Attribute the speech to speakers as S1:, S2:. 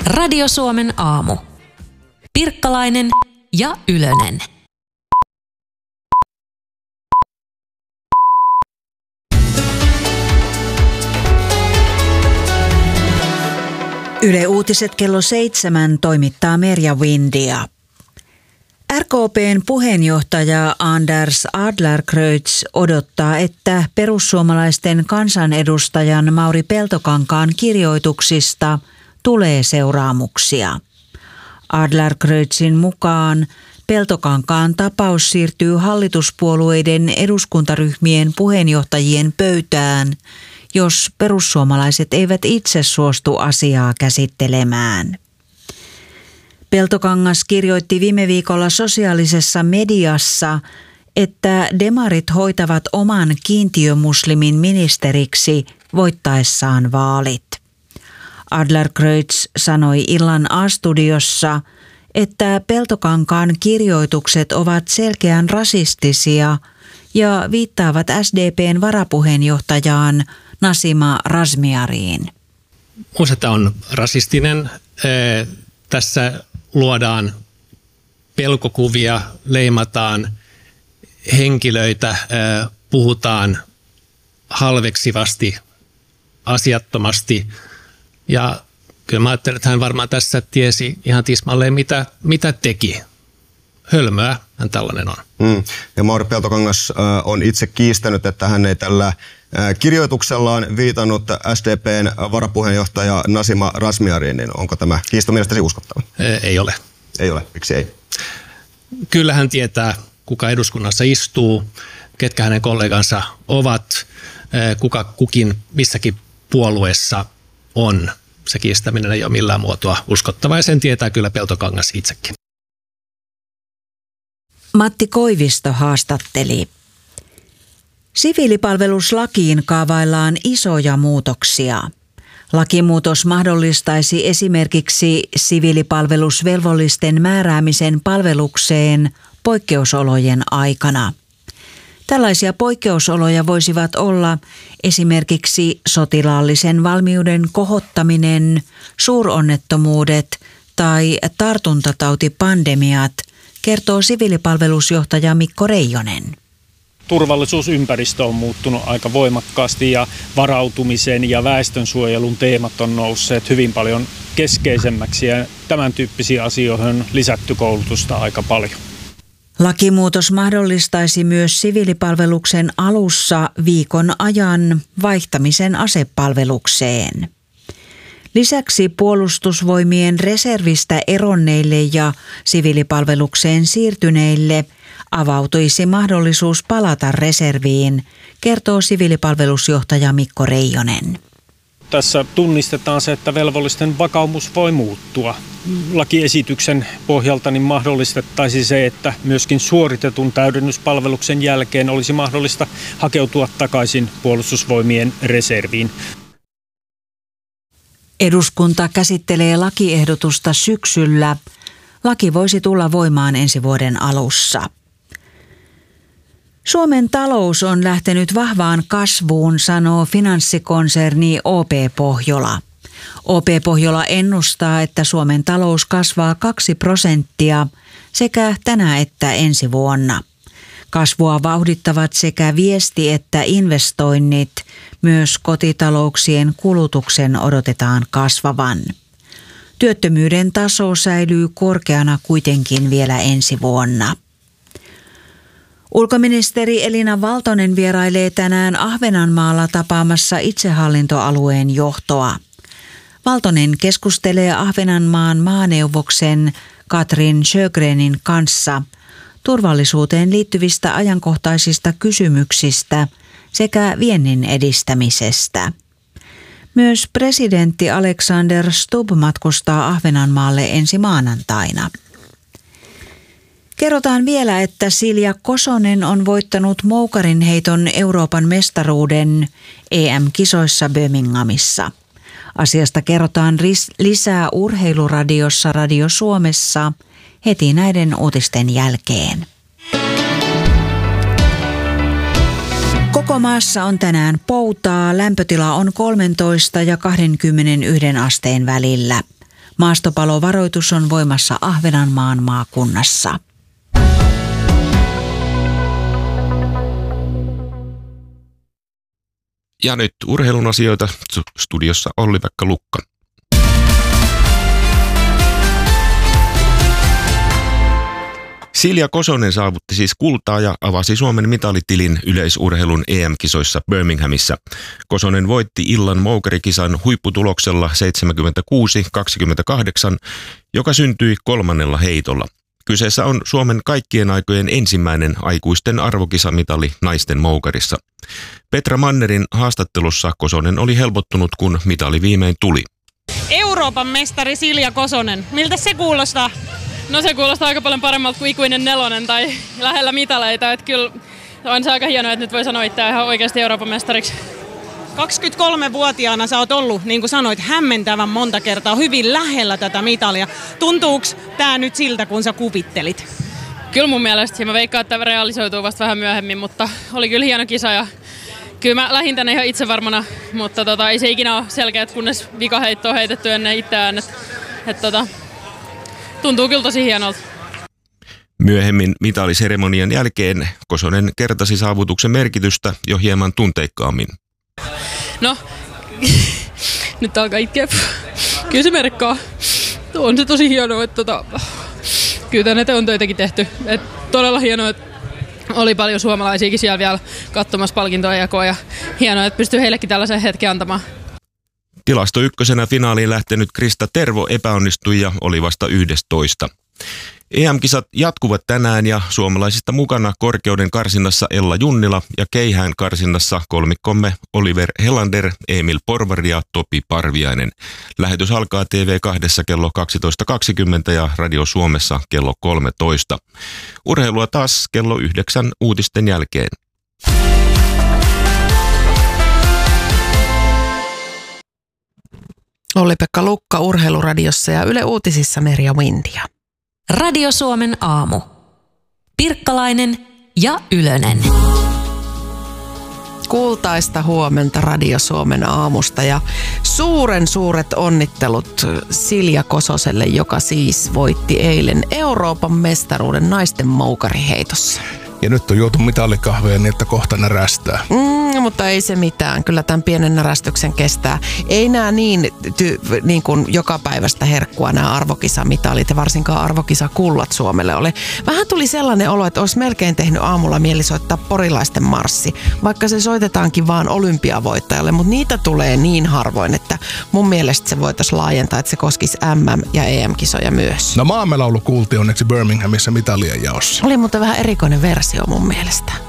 S1: Radio Suomen aamu. Pirkkalainen ja Ylönen.
S2: Yle Uutiset kello 7 toimittaa Merja Windia. RKP:n puheenjohtaja Anders Adlercreutz odottaa, että perussuomalaisten kansanedustajan Mauri Peltokankaan kirjoituksista tulee seuraamuksia. Adlercreutzin mukaan Peltokankaan tapaus siirtyy hallituspuolueiden eduskuntaryhmien puheenjohtajien pöytään, jos perussuomalaiset eivät itse suostu asiaa käsittelemään. Peltokangas kirjoitti viime viikolla sosiaalisessa mediassa, että demarit hoitavat oman kiintiömuslimin ministeriksi voittaessaan vaalit. Adlercreutz sanoi illan A-studiossa, että Peltokankaan kirjoitukset ovat selkeän rasistisia ja viittaavat SDP:n varapuheenjohtajaan Nasima Razmyariin.
S3: Minusta tämä on rasistinen. Tässä luodaan pelkokuvia, leimataan henkilöitä, puhutaan halveksivasti, asiattomasti. Ja kyllä mä ajattelen, että hän varmaan tässä tiesi ihan tismalleen, mitä teki. Hölmöä hän tällainen on.
S4: Ja Mauri Peltokangas on itse kiistänyt, että hän ei tällä kirjoituksellaan viitannut SDP:n varapuheenjohtaja Nasima Razmyariin, niin onko tämä kiisto mielestäsi uskottava?
S3: Ei ole.
S4: Ei ole. Miksi ei?
S3: Kyllä hän tietää, kuka eduskunnassa istuu, ketkä hänen kollegansa ovat, kuka kukin missäkin puolueessa on. Se kiistäminen ei ole millään muotoa uskottava ja sen tietää kyllä Peltokangas itsekin.
S2: Matti Koivisto haastatteli. Siviilipalveluslakiin kaavaillaan isoja muutoksia. Lakimuutos mahdollistaisi esimerkiksi siviilipalvelusvelvollisten määräämisen palvelukseen poikkeusolojen aikana. Tällaisia poikkeusoloja voisivat olla esimerkiksi sotilaallisen valmiuden kohottaminen, suuronnettomuudet tai tartuntatautipandemiat, kertoo siviilipalvelusjohtaja Mikko Reijonen.
S5: Turvallisuusympäristö on muuttunut aika voimakkaasti ja varautumisen ja väestönsuojelun teemat on nousseet hyvin paljon keskeisemmäksi ja tämän tyyppisiin asioihin on lisätty koulutusta aika paljon.
S2: Lakimuutos mahdollistaisi myös siviilipalveluksen alussa viikon ajan vaihtamisen asepalvelukseen. Lisäksi puolustusvoimien reservistä eronneille ja siviilipalvelukseen siirtyneille avautuisi mahdollisuus palata reserviin, kertoo siviilipalvelusjohtaja Mikko Reijonen.
S5: Tässä tunnistetaan se, että velvollisten vakaumus voi muuttua. Lakiesityksen pohjalta niin mahdollistettaisiin se, että myöskin suoritetun täydennyspalveluksen jälkeen olisi mahdollista hakeutua takaisin puolustusvoimien reserviin.
S2: Eduskunta käsittelee lakiehdotusta syksyllä. Laki voisi tulla voimaan ensi vuoden alussa. Suomen talous on lähtenyt vahvaan kasvuun, sanoo finanssikonserni OP Pohjola. OP Pohjola ennustaa, että Suomen talous kasvaa 2% sekä tänä että ensi vuonna. Kasvua vauhdittavat sekä viesti- että investoinnit. Myös kotitalouksien kulutuksen odotetaan kasvavan. Työttömyyden taso säilyy korkeana kuitenkin vielä ensi vuonna. Ulkoministeri Elina Valtonen vierailee tänään Ahvenanmaalla tapaamassa itsehallintoalueen johtoa. Valtonen keskustelee Ahvenanmaan maaneuvoksen Katrin Sjögrenin kanssa turvallisuuteen liittyvistä ajankohtaisista kysymyksistä sekä viennin edistämisestä. Myös presidentti Alexander Stubb matkustaa Ahvenanmaalle ensi maanantaina. Kerrotaan vielä, että Silja Kosonen on voittanut moukarinheiton Euroopan mestaruuden EM-kisoissa Birminghamissa. Asiasta kerrotaan lisää Urheiluradiossa Radio Suomessa heti näiden uutisten jälkeen. Koko maassa on tänään poutaa. Lämpötila on 13 ja 21 asteen välillä. Maastopalovaroitus on voimassa Ahvenanmaan maakunnassa.
S6: Ja nyt urheilun asioita. Studiossa Olli-Pekka Lukka. Silja Kosonen saavutti siis kultaa ja avasi Suomen mitalitilin yleisurheilun EM-kisoissa Birminghamissa. Kosonen voitti illan moukarikisan huipputuloksella 76-28, joka syntyi 3. heitolla. Kyseessä on Suomen kaikkien aikojen ensimmäinen aikuisten arvokisamitali naisten moukarissa. Petra Mannerin haastattelussa Kosonen oli helpottunut, kun mitali viimein tuli.
S7: Euroopan mestari Silja Kosonen. Miltä se kuulostaa?
S8: No se kuulostaa aika paljon paremmalta kuin ikuinen 4 tai lähellä mitaleita. Että kyllä on se aika hienoa, että nyt voi sanoa itseään ihan oikeasti Euroopan mestariksi.
S7: 23-vuotiaana sä oot ollut, niin kuin sanoit, hämmentävän monta kertaa hyvin lähellä tätä mitalia. Tuntuuko tää nyt siltä, kun sä kuvittelit?
S8: Kyllä mun mielestä. Mä veikkaan, että realisoituu vasta vähän myöhemmin, mutta oli kyllä hieno kisa. Ja kyllä mä lähdin tänne ihan itsevarmana, mutta ei se ikinä ole selkeä, kunnes vikaheitto on heitetty ennen itseään. Tuntuu kyllä tosi hienolta.
S6: Myöhemmin mitaliseremonian jälkeen Kosonen kertasi saavutuksen merkitystä jo hieman tunteikkaammin.
S8: No, nyt alkaa itkeä. Kyllä se merkkaa. On se tosi hienoa, että kyllä tänne on töitäkin tehty. Todella hienoa, että oli paljon suomalaisiakin siellä vielä katsomassa palkintojen jakoa ja hienoa, että pystyy heillekin tällaisen hetken antamaan.
S6: Tilasto ykkösenä finaaliin lähtenyt Krista Tervo epäonnistui ja oli vasta 11. EM-kisat jatkuvat tänään ja suomalaisista mukana korkeuden karsinnassa Ella Junnila ja keihään karsinnassa kolmikkomme Oliver Helander, Emil Porvari ja Topi Parviainen. Lähetys alkaa TV2 kello 12.20 ja Radio Suomessa kello 13. Urheilua taas kello 9 uutisten jälkeen.
S9: Olli-Pekka Lukka Urheiluradiossa ja Yle Uutisissa Merja Windia.
S1: Radio Suomen aamu. Pirkkalainen ja Ylönen.
S9: Kultaista huomenta Radio Suomen aamusta ja suuret onnittelut Silja Kososelle, joka siis voitti eilen Euroopan mestaruuden naisten moukariheitossa.
S10: Ja nyt on juotu mitalikahveja niin, että kohta närästää.
S9: Mutta ei se mitään. Kyllä tämän pienen närästyksen kestää. Ei nämä niin kuin joka päivästä herkkua nämä arvokisamitalit ja varsinkaan arvokisakullat Suomelle oli. Vähän tuli sellainen olo, että olisi melkein tehnyt aamulla mieli soittaa porilaisten marssi, vaikka se soitetaankin vaan olympiavoittajalle, mutta niitä tulee niin harvoin, että mun mielestä se voitaisiin laajentaa, että se koskisi MM- ja EM-kisoja myös.
S10: No maamelaulu kuultiin onneksi Birminghamissa mitalien jaossa.
S9: Oli mutta vähän erikoinen versio mun mielestä.